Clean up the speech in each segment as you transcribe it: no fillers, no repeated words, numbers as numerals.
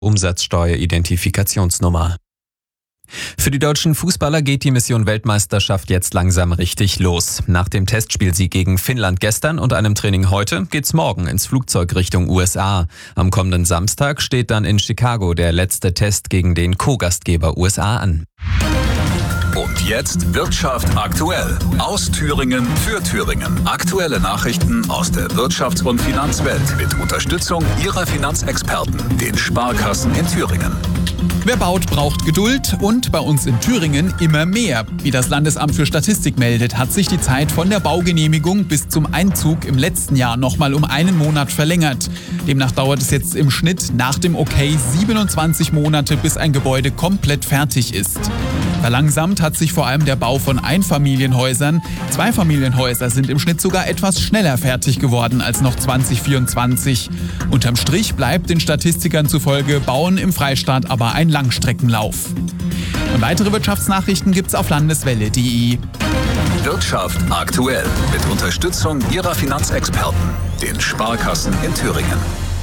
Umsatzsteueridentifikationsnummer. Für die deutschen Fußballer geht die Mission Weltmeisterschaft jetzt langsam richtig los. Nach dem Testspielsieg gegen Finnland gestern und einem Training heute geht's morgen ins Flugzeug Richtung USA. Am kommenden Samstag steht dann in Chicago der letzte Test gegen den Co-Gastgeber USA an. Und jetzt Wirtschaft aktuell. Aus Thüringen für Thüringen. Aktuelle Nachrichten aus der Wirtschafts- und Finanzwelt mit Unterstützung Ihrer Finanzexperten, den Sparkassen in Thüringen. Wer baut, braucht Geduld und bei uns in Thüringen immer mehr. Wie das Landesamt für Statistik meldet, hat sich die Zeit von der Baugenehmigung bis zum Einzug im letzten Jahr nochmal um einen Monat verlängert. Demnach dauert es jetzt im Schnitt nach dem Okay 27 Monate, bis ein Gebäude komplett fertig ist. Verlangsamt hat sich vor allem der Bau von Einfamilienhäusern. Zweifamilienhäuser sind im Schnitt sogar etwas schneller fertig geworden als noch 2024. Unterm Strich bleibt den Statistikern zufolge Bauen im Freistaat aber ein Langstreckenlauf. Und weitere Wirtschaftsnachrichten gibt's auf landeswelle.de. Wirtschaft aktuell mit Unterstützung Ihrer Finanzexperten, den Sparkassen in Thüringen.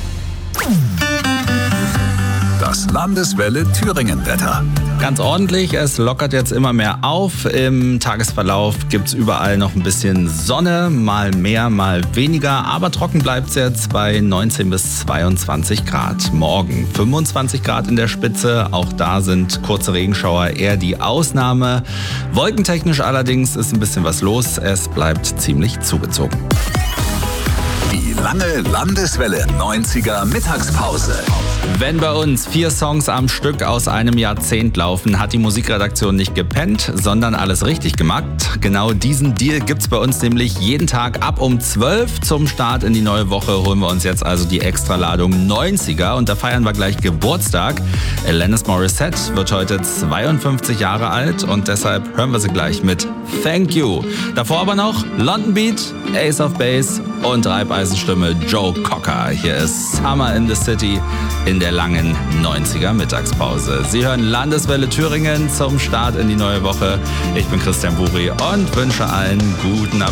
Das Landeswelle Thüringen-Wetter. Ganz ordentlich, es lockert jetzt immer mehr auf. Im Tagesverlauf gibt's überall noch ein bisschen Sonne, mal mehr, mal weniger. Aber trocken bleibt's jetzt bei 19 bis 22 Grad. Morgen 25 Grad in der Spitze. Auch da sind kurze Regenschauer eher die Ausnahme. Wolkentechnisch allerdings ist ein bisschen was los. Es bleibt ziemlich zugezogen. Die lange Landeswelle 90er Mittagspause. Wenn bei uns 4 Songs am Stück aus einem Jahrzehnt laufen, hat die Musikredaktion nicht gepennt, sondern alles richtig gemacht. Genau diesen Deal gibt's bei uns nämlich jeden Tag ab um 12 zum Start in die neue Woche. Holen wir uns jetzt also die Extraladung 90er und da feiern wir gleich Geburtstag. Alanis Morissette wird heute 52 Jahre alt und deshalb hören wir sie gleich mit Thank You. Davor aber noch London Beat, Ace of Base und Reibeisenstimme Joe Cocker. Hier ist Summer in the City in der langen 90er Mittagspause. Sie hören Landeswelle Thüringen zum Start in die neue Woche. Ich bin Christian Buri und wünsche allen guten Appetit.